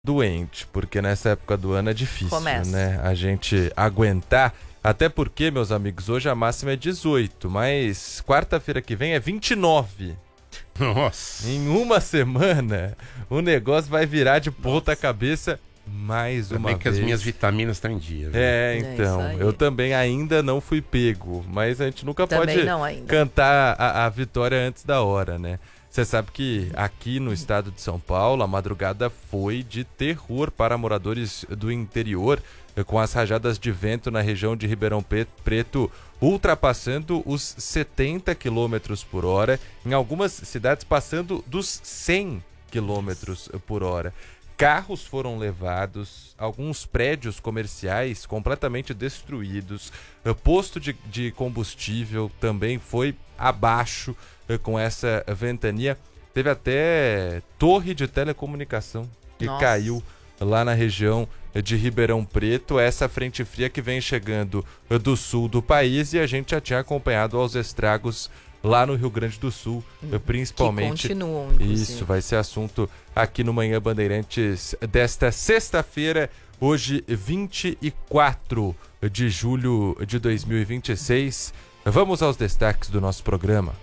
doente, porque nessa época do ano é difícil, Começa. né? A gente aguentar, até porque, meus amigos, hoje a máxima é 18, mas quarta-feira que vem é 29. Nossa. Em uma semana, o negócio vai virar de ponta cabeça mais uma Também vez. que as minhas vitaminas estão em dia. Viu? Então, isso aí. eu também ainda não fui pego, mas a gente nunca Também pode não ainda. cantar a vitória antes da hora, né? Você sabe que aqui no estado de São Paulo, a madrugada foi de terror para moradores do interior, com as rajadas de vento na região de Ribeirão Preto ultrapassando os 70 km por hora, em algumas cidades passando dos 100 km por hora. Carros foram levados, alguns prédios comerciais completamente destruídos, posto de combustível também foi abaixo com essa ventania. Teve até torre de telecomunicação que caiu lá na região de Ribeirão Preto, essa frente fria que vem chegando do sul do país, e a gente já tinha acompanhado aos estragos lá no Rio Grande do Sul, principalmente. Que continuam, inclusive. Isso vai ser assunto aqui no Manhã Bandeirantes desta sexta-feira, hoje 24 de julho de 2026. Vamos aos destaques do nosso programa.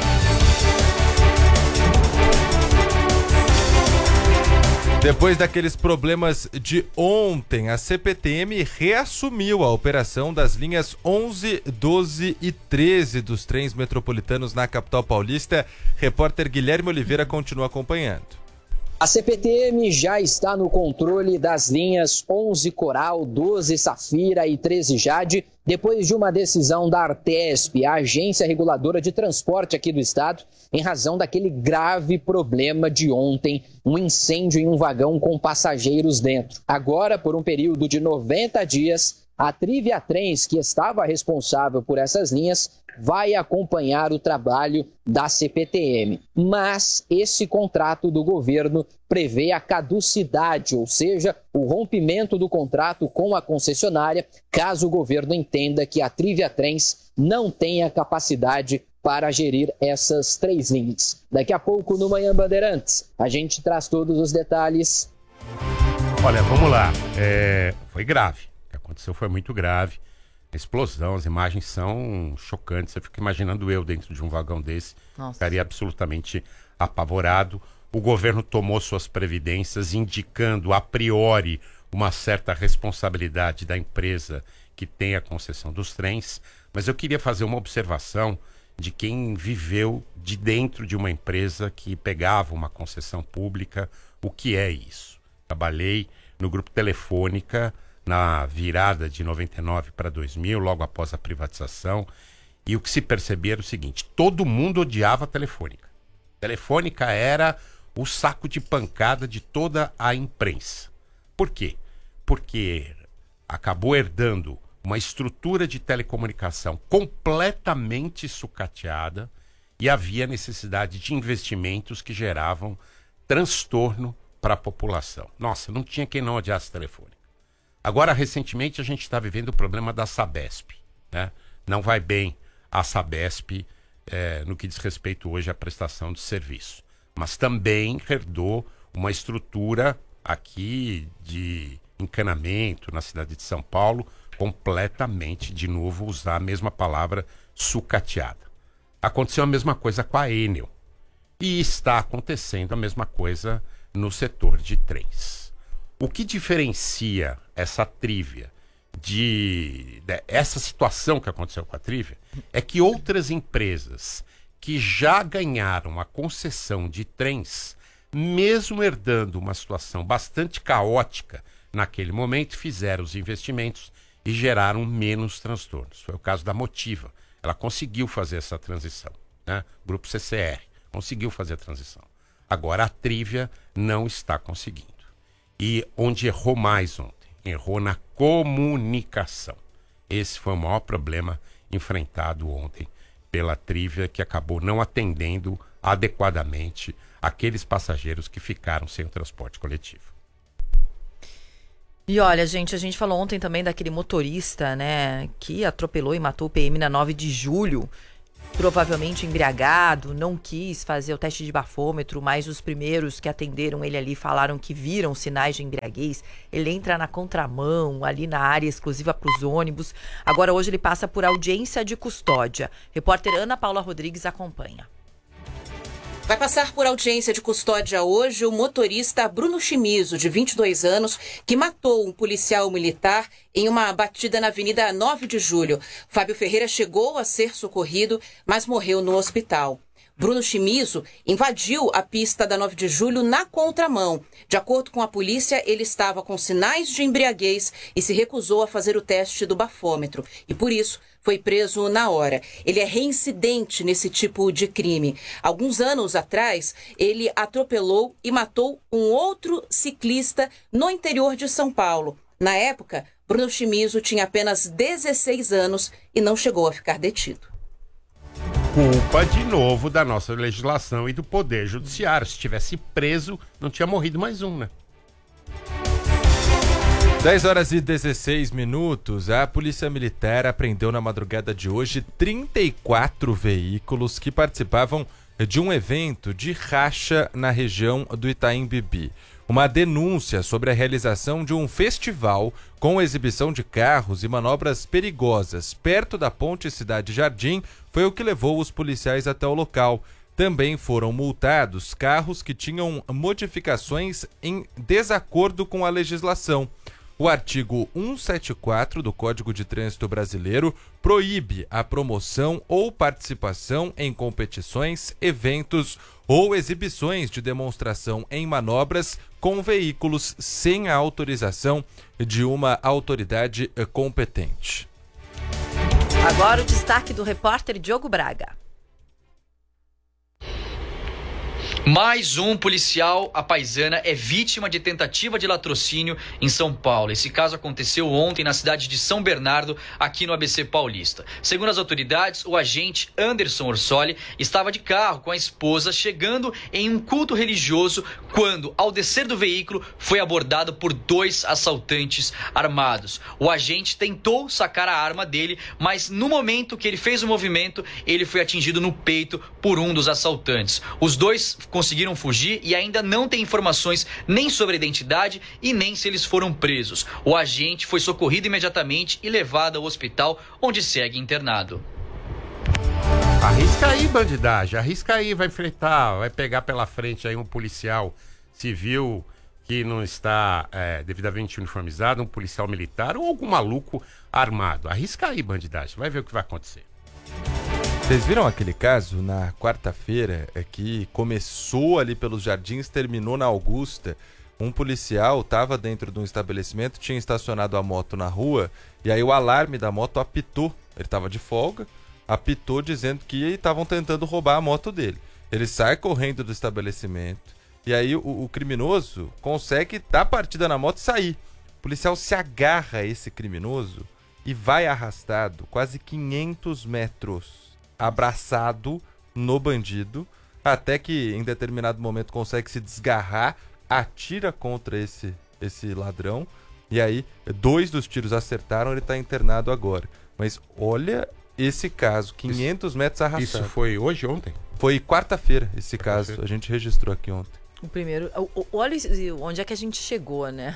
Depois daqueles problemas de ontem, a CPTM reassumiu a operação das linhas 11, 12 e 13 dos trens metropolitanos na capital paulista. Repórter Guilherme Oliveira continua acompanhando. A CPTM já está no controle das linhas 11 Coral, 12 Safira e 13 Jade, depois de uma decisão da Artesp, a agência reguladora de transporte aqui do estado, em razão daquele grave problema de ontem, um incêndio em um vagão com passageiros dentro. Agora, por um período de 90 dias, a Trivia Trens, que estava responsável por essas linhas, vai acompanhar o trabalho da CPTM. Mas esse contrato do governo prevê a caducidade, ou seja, o rompimento do contrato com a concessionária, caso o governo entenda que a Trivia Trens não tenha capacidade para gerir essas três linhas. Daqui a pouco, no Manhã Bandeirantes, a gente traz todos os detalhes. Olha, vamos lá. Foi grave. O que aconteceu foi muito grave. A explosão, as imagens são chocantes. Você fica imaginando eu dentro de um vagão desse. Nossa. Ficaria absolutamente apavorado. O governo tomou suas previdências, indicando a priori uma certa responsabilidade da empresa que tem a concessão dos trens. Mas eu queria fazer uma observação de quem viveu de dentro de uma empresa que pegava uma concessão pública. O que é isso? Trabalhei no Grupo Telefônica na virada de 99 para 2000, logo após a privatização, e o que se percebia era o seguinte: todo mundo odiava a Telefônica. Telefônica era o saco de pancada de toda a imprensa. Por quê? Porque acabou herdando uma estrutura de telecomunicação completamente sucateada e havia necessidade de investimentos que geravam transtorno para a população. Nossa, não tinha quem não odiasse Telefônica. Agora, recentemente, a gente está vivendo o problema da Sabesp, né? Não vai bem a Sabesp no que diz respeito hoje à prestação de serviço. Mas também herdou uma estrutura aqui de encanamento na cidade de São Paulo, completamente, de novo, usar a mesma palavra, sucateada. Aconteceu a mesma coisa com a Enel. E está acontecendo a mesma coisa no setor de trens. O que diferencia essa Trivia essa situação que aconteceu com a Trivia é que outras empresas que já ganharam a concessão de trens, mesmo herdando uma situação bastante caótica naquele momento, fizeram os investimentos e geraram menos transtornos. Foi o caso da Motiva. Ela conseguiu fazer essa transição, né? Grupo CCR conseguiu fazer a transição. Agora a Trivia não está conseguindo. E onde errou mais ontem? Errou na comunicação. Esse foi o maior problema enfrentado ontem pela Trivia, que acabou não atendendo adequadamente aqueles passageiros que ficaram sem o transporte coletivo. E olha, gente, a gente falou ontem também daquele motorista, né, que atropelou e matou o PM na 9 de julho. provavelmente embriagado, não quis fazer o teste de bafômetro, mas os primeiros que atenderam ele ali falaram que viram sinais de embriaguez. Ele entra na contramão, ali na área exclusiva para os ônibus. Agora, hoje, ele passa por audiência de custódia. Repórter Ana Paula Rodrigues acompanha. Vai passar por audiência de custódia hoje o motorista Bruno Chimizo, de 22 anos, que matou um policial militar em uma batida na Avenida 9 de Julho. Fábio Ferreira chegou a ser socorrido, mas morreu no hospital. Bruno Chimizo invadiu a pista da 9 de Julho na contramão. De acordo com a polícia, ele estava com sinais de embriaguez e se recusou a fazer o teste do bafômetro. E por isso foi preso na hora. Ele é reincidente nesse tipo de crime. Alguns anos atrás, ele atropelou e matou um outro ciclista no interior de São Paulo. Na época, Bruno Chimizo tinha apenas 16 anos e não chegou a ficar detido. Culpa de novo da nossa legislação e do Poder Judiciário. Se tivesse preso, não tinha morrido mais um, né? 10 horas e 16 minutos. A Polícia Militar apreendeu na madrugada de hoje 34 veículos que participavam de um evento de racha na região do Itaim Bibi. Uma denúncia sobre a realização de um festival com exibição de carros e manobras perigosas perto da Ponte Cidade Jardim foi o que levou os policiais até o local. Também foram multados carros que tinham modificações em desacordo com a legislação. O artigo 174 do Código de Trânsito Brasileiro proíbe a promoção ou participação em competições, eventos ou exibições de demonstração em manobras com veículos sem a autorização de uma autoridade competente. Agora o destaque do repórter Diogo Braga. Mais um policial à paisana é vítima de tentativa de latrocínio em São Paulo. Esse caso aconteceu ontem na cidade de São Bernardo, aqui no ABC Paulista. Segundo as autoridades, o agente Anderson Orsoli estava de carro com a esposa chegando em um culto religioso quando, ao descer do veículo, foi abordado por 2 assaltantes armados. O agente tentou sacar a arma dele, mas no momento que ele fez o movimento, ele foi atingido no peito por um dos assaltantes. Os dois conseguiram fugir e ainda não tem informações nem sobre a identidade e nem se eles foram presos. O agente foi socorrido imediatamente e levado ao hospital, onde segue internado. Arrisca aí, bandidagem, arrisca aí, vai enfrentar, vai pegar pela frente aí um policial civil que não está devidamente uniformizado, um policial militar ou algum maluco armado. Arrisca aí, bandidagem, vai ver o que vai acontecer. Vocês viram aquele caso na quarta-feira que começou ali pelos Jardins, terminou na Augusta? Um policial estava dentro de um estabelecimento, tinha estacionado a moto na rua e aí o alarme da moto apitou. Ele estava de folga, apitou dizendo que estavam tentando roubar a moto dele. Ele sai correndo do estabelecimento e aí o criminoso consegue dar partida na moto e sair. O policial se agarra a esse criminoso e vai arrastado quase 500 metros. Abraçado no bandido, até que em determinado momento consegue se desgarrar, atira contra esse ladrão, e aí 2 dos tiros acertaram, ele está internado agora. Mas olha esse caso, 500 metros arrastado. Isso foi hoje, ontem? Foi quarta-feira esse caso, a gente registrou aqui ontem. O primeiro, olha onde é que a gente chegou, né?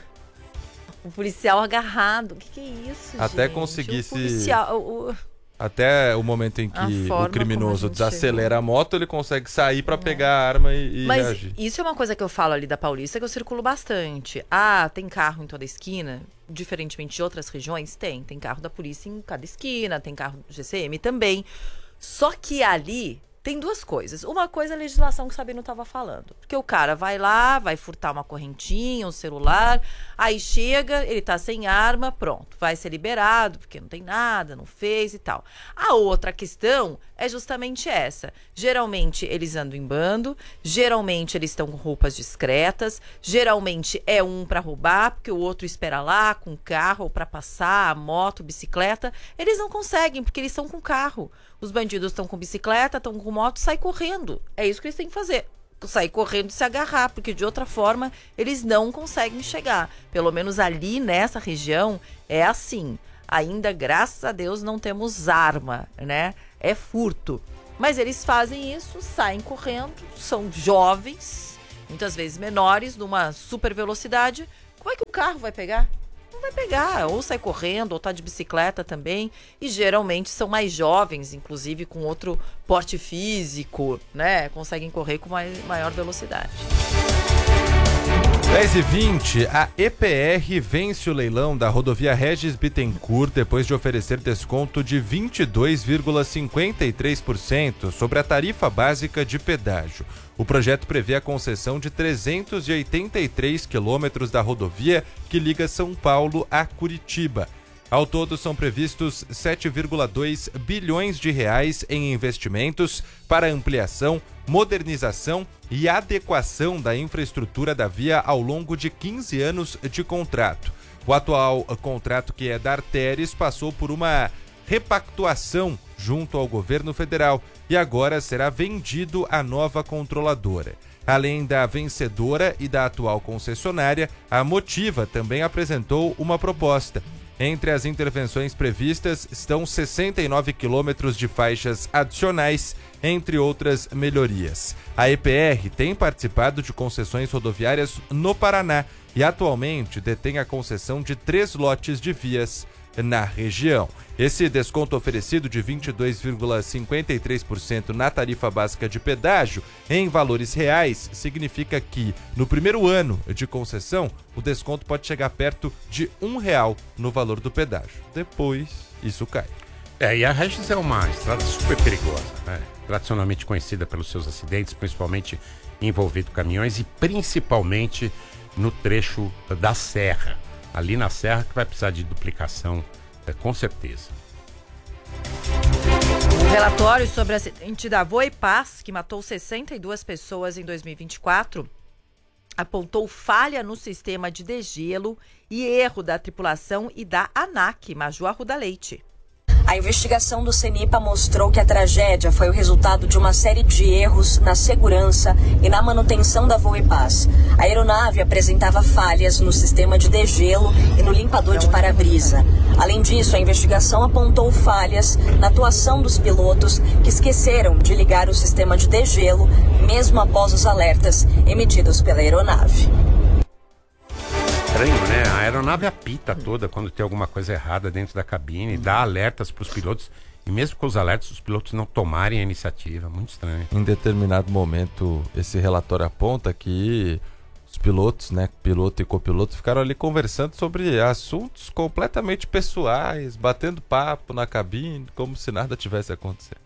O policial agarrado, o que é isso, até gente? conseguir o policial, Até o momento em que o criminoso desacelera a moto, ele consegue sair para pegar a arma e Mas reagir. Isso é uma coisa que eu falo ali da Paulista, que eu circulo bastante. Tem carro em toda esquina, diferentemente de outras regiões? Tem carro da polícia em cada esquina, tem carro do GCM também. Só que ali tem 2 coisas. Uma coisa é a legislação que o Sabino estava falando. Porque o cara vai lá, vai furtar uma correntinha, um celular, aí chega, ele tá sem arma, pronto, vai ser liberado, porque não tem nada, não fez e tal. A outra questão é justamente essa. Geralmente eles andam em bando, geralmente eles estão com roupas discretas, geralmente é um para roubar, porque o outro espera lá com o carro, ou para passar, a moto, bicicleta. Eles não conseguem, porque eles estão com carro. Os bandidos estão com bicicleta, estão com moto, sai correndo. É isso que eles têm que fazer. Sair correndo e se agarrar, porque de outra forma eles não conseguem chegar. Pelo menos ali nessa região é assim. Ainda, graças a Deus, não temos arma, né? É furto. Mas eles fazem isso, saem correndo, são jovens, muitas vezes menores, numa super velocidade. Como é que o carro vai pegar? Não vai pegar, ou sai correndo, ou tá de bicicleta também. E geralmente são mais jovens, inclusive com outro porte físico, né? Conseguem correr com maior velocidade. 10h20, a EPR vence o leilão da rodovia Regis Bittencourt depois de oferecer desconto de 22,53% sobre a tarifa básica de pedágio. O projeto prevê a concessão de 383 quilômetros da rodovia que liga São Paulo a Curitiba. Ao todo, são previstos 7,2 bilhões de reais em investimentos para ampliação, modernização e adequação da infraestrutura da via ao longo de 15 anos de contrato. O atual contrato, que é da Arteres, passou por uma repactuação junto ao governo federal e agora será vendido à nova controladora. Além da vencedora e da atual concessionária, a Motiva também apresentou uma proposta. Entre as intervenções previstas estão 69 quilômetros de faixas adicionais, entre outras melhorias. A EPR tem participado de concessões rodoviárias no Paraná e atualmente detém a concessão de 3 lotes de vias na região. Esse desconto oferecido de 22,53% na tarifa básica de pedágio em valores reais significa que, no primeiro ano de concessão, o desconto pode chegar perto de R$1 no valor do pedágio. Depois, isso cai. E a Regis é uma estrada super perigosa, né? Tradicionalmente conhecida pelos seus acidentes, principalmente envolvendo caminhões e principalmente no trecho da Serra. Ali na Serra que vai precisar de duplicação, com certeza. O relatório sobre o acidente da Voipaz, que matou 62 pessoas em 2024, apontou falha no sistema de degelo e erro da tripulação e da ANAC, Maju Arruda Leite. A investigação do CENIPA mostrou que a tragédia foi o resultado de uma série de erros na segurança e na manutenção da Voipaz. A aeronave apresentava falhas no sistema de degelo e no limpador de para-brisa. Além disso, a investigação apontou falhas na atuação dos pilotos que esqueceram de ligar o sistema de degelo, mesmo após os alertas emitidos pela aeronave. Estranho, né? A aeronave apita toda quando tem alguma coisa errada dentro da cabine, dá alertas para os pilotos, e mesmo com os alertas, os pilotos não tomarem a iniciativa. Muito estranho. Em determinado momento, esse relatório aponta que os pilotos, né, piloto e copiloto, ficaram ali conversando sobre assuntos completamente pessoais, batendo papo na cabine, como se nada tivesse acontecendo.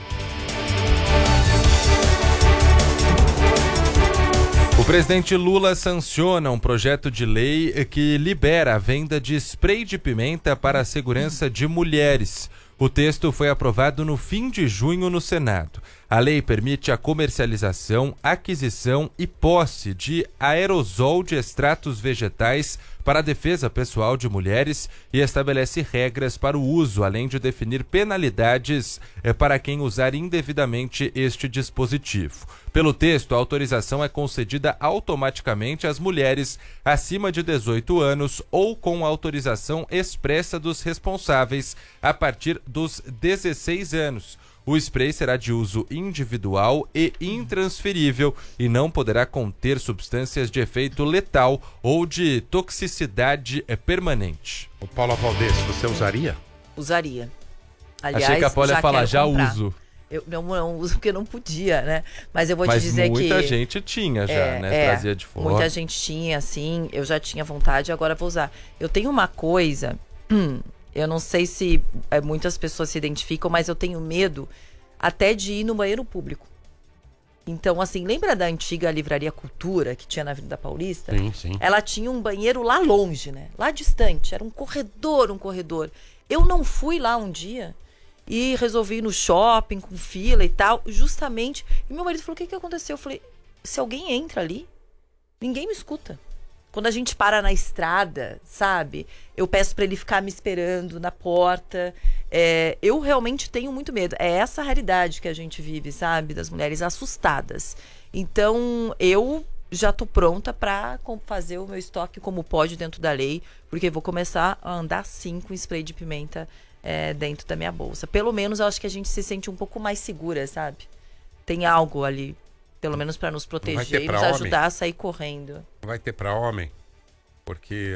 O presidente Lula sanciona um projeto de lei que libera a venda de spray de pimenta para a segurança de mulheres. O texto foi aprovado no fim de junho no Senado. A lei permite a comercialização, aquisição e posse de aerosol de extratos vegetais para a defesa pessoal de mulheres e estabelece regras para o uso, além de definir penalidades para quem usar indevidamente este dispositivo. Pelo texto, a autorização é concedida automaticamente às mulheres acima de 18 anos ou com autorização expressa dos responsáveis a partir dos 16 anos. O spray será de uso individual e intransferível e não poderá conter substâncias de efeito letal ou de toxicidade permanente. O Paula Valdez, você usaria? Usaria. Aliás, achei que a Paula ia falar, já comprar. uso. Eu não uso porque não podia, né? Mas eu vou te dizer que... Mas muita gente tinha já, né? Trazia de fora. Muita gente tinha, assim. Eu já tinha vontade, agora vou usar. Eu tenho uma coisa... Eu não sei se muitas pessoas se identificam, mas eu tenho medo até de ir no banheiro público. Então, assim, lembra da antiga Livraria Cultura que tinha na Avenida Paulista? Sim, sim. Ela tinha um banheiro lá longe, né? Lá distante. Era um corredor. Eu não fui lá um dia e resolvi ir no shopping com fila e tal, justamente. E meu marido falou, o que aconteceu? Eu falei, se alguém entra ali, ninguém me escuta. Quando a gente para na estrada, sabe? Eu peço pra ele ficar me esperando na porta. Eu realmente tenho muito medo. É essa a realidade que a gente vive, sabe? Das mulheres assustadas. Então, eu já tô pronta pra fazer o meu estoque como pode dentro da lei, porque vou começar a andar sim com spray de pimenta dentro da minha bolsa. Pelo menos eu acho que a gente se sente um pouco mais segura, sabe? Tem algo ali, pelo menos para nos proteger e nos ajudar a sair correndo. Não vai ter para homem? Porque